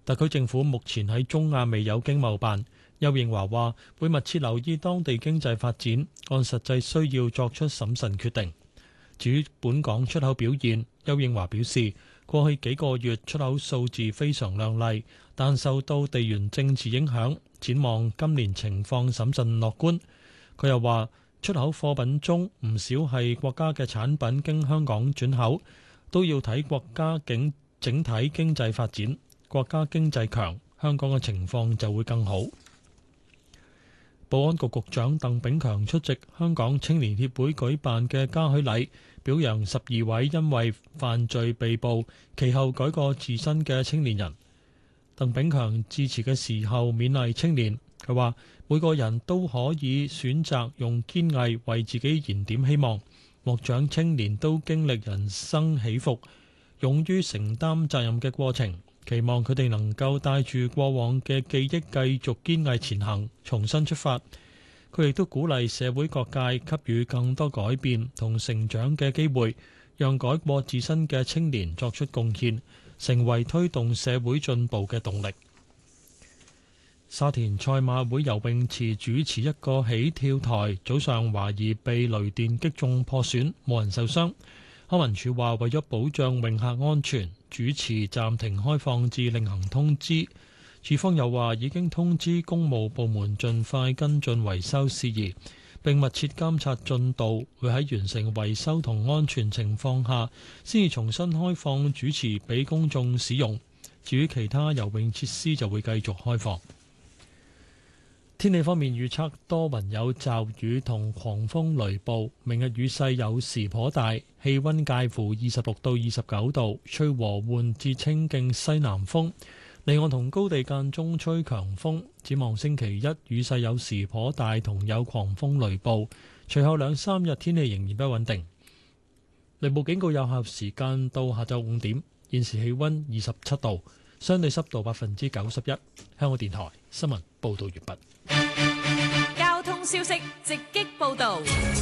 特區政府目前喺中亞未有經貿辦。邱應華話會密切留意當地經濟發展，按實際需要作出審慎決定。至於本港出口表現，邱應華表示，過去幾個月出口數字非常亮麗，但受到地緣政治影響，展望今年情況審慎樂觀。佢又話，出口貨品中唔少係國家嘅產品經香港轉口，都要睇國家整體經濟發展，國家經濟強，香港嘅情況就會更好。保安局局長鄧炳強出席香港青年協會舉辦嘅嘉許禮，表揚12位因為犯罪被捕，其後改過自新嘅青年人。鄧炳強致辭嘅時候勉勵青年，佢話每個人都可以選擇用堅毅為自己燃點希望，獲獎青年都經歷人生起伏，勇於承擔責任嘅過程。期望佢哋能夠帶住過往嘅記憶繼續堅毅前行，重新出發。佢亦都鼓勵社會各界給予更多改變同成長嘅機會，讓改過自新嘅青年作出貢獻，成為推動社會進步嘅動力。沙田賽馬會游泳池主持一個起跳台，早上懷疑被雷電擊中破損，冇人受傷。康文署話為咗保障泳客安全，主持暫停開放至另行通知。署方又話已經通知公務部門盡快跟進維修事宜，並密切監察進度，會喺完成維修同安全情況下，先至重新開放主池俾公眾使用。至於其他游泳設施就會繼續開放。天氣方面預測多雲有驟雨同狂風雷暴，明日雨勢有時頗大，氣溫介乎26到29度，吹和緩至清勁西南風，離岸同高地間中吹強風。展望星期一雨勢有時頗大，同有狂風雷暴，隨後2、3日天氣仍然不穩定。雷暴警告有效時間到下晝5點。現時氣溫27度，相對濕度91%。香港電台新聞報道完畢。 交通消息直擊報道。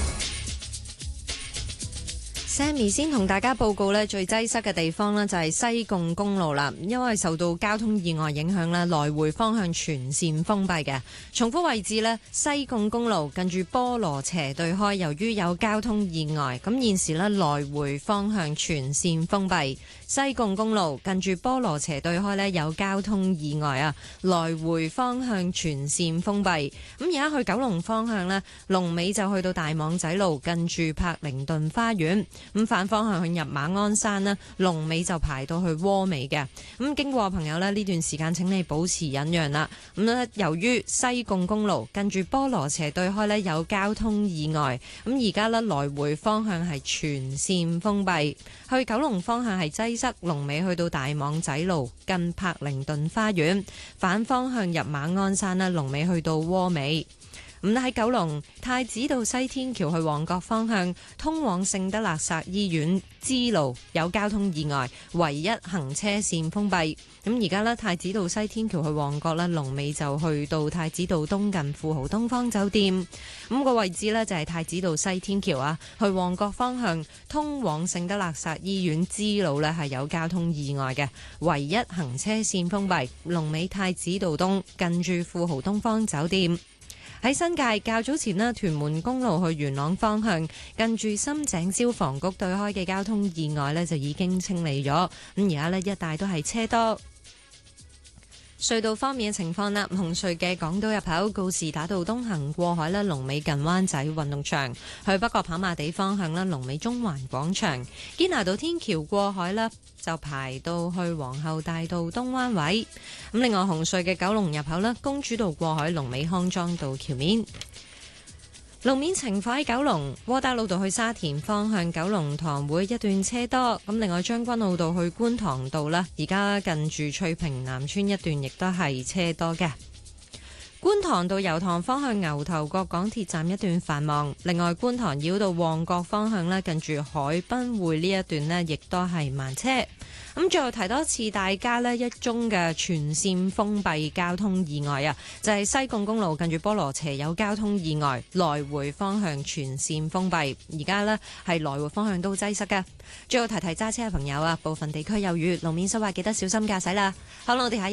Sammy 先同大家報告呢，最擠塞嘅地方呢就係西貢公路啦，因為受到交通意外影響呢，來回方向全線封閉嘅。重複位置呢，西貢公路近住菠蘿斜對開，由於有交通意外，咁現時呢來回方向全線封閉。西貢公路近住菠蘿斜對開呢有交通意外啊，來回方向全線封閉。咁而家去九龍方向呢，龍尾就去到大網仔路近住柏靈頓花園。咁反方向去入馬鞍山呢，龍尾就排到去窩尾嘅。咁經過朋友呢段時間請你保持忍讓啦。咁呢由於西貢公路近住菠蘿斜對開呢有交通意外，咁而家呢來回方向係全線封閉。去九龍方向係擠塞，龍尾去到大網仔路近柏靈頓花園。反方向入馬鞍山呢，龍尾去到窩尾。咁喺九龍太子道西天橋去旺角方向，通往聖德肋撒醫院支路有交通意外，唯一行車線封閉。咁而家呢，太子道西天橋去旺角呢，龍尾就去到太子道東近富豪東方酒店。咁個位置呢，就係太子道西天橋啊，去旺角方向通往聖德肋撒醫院支路呢，係有交通意外嘅，唯一行車線封閉。龍尾太子道東近住富豪東方酒店。喺新界較早前呢，屯門公路去元朗方向近住深井消防局對開嘅交通意外呢，就已經清理咗。咁而家呢，一帶都係車多。隧道方面嘅情況啦，紅隧嘅港島入口告士打道東行過海呢，龍尾近灣仔運動場；去北角跑馬地方向呢，龍尾中環廣場；堅拿道天橋過海呢，就排到去皇后大道東灣位。咁另外紅隧嘅九龍入口呢，公主道過海龍尾康莊道橋面。路面情況喺九龍窩打老道去沙田方向九龍塘會一段車多，咁另外將軍澳道去觀塘道啦，而家近住翠屏南村一段亦都係車多嘅。觀塘道油塘方向牛頭角港鐵站一段繁忙，另外觀塘繞道旺角方向呢，近住海濱匯呢一段呢，亦都係慢車。咁最後提多次大家呢，一宗嘅全線封閉交通意外啊，就係西貢公路近住菠蘿斜有交通意外，來回方向全線封閉，而家呢，係來回方向都擠塞嘅。最後提揸車嘅朋友啊，部分地區有雨，路面濕滑，記得小心駕駛啦。好啦，我哋下一